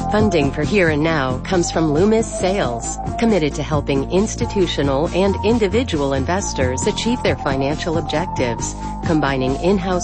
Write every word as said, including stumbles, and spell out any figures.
Funding for Here and Now comes from Loomis Sales, committed to helping institutional and individual investors achieve their financial objectives, combining in-house